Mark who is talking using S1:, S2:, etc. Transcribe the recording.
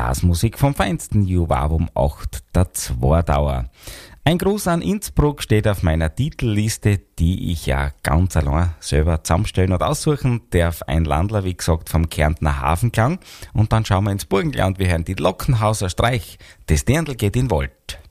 S1: Blasmusik vom feinsten Juwavum 8 der Zwardauer. Ein Gruß an Innsbruck steht auf meiner Titelliste, die ich ja ganz allein selber zusammenstellen und aussuchen darf. Ein Landler, wie gesagt, vom Kärntner Hafenklang. Und dann schauen wir ins Burgenland, wir hören die Lockenhauser Streich. Das Dirndl geht in den Wald.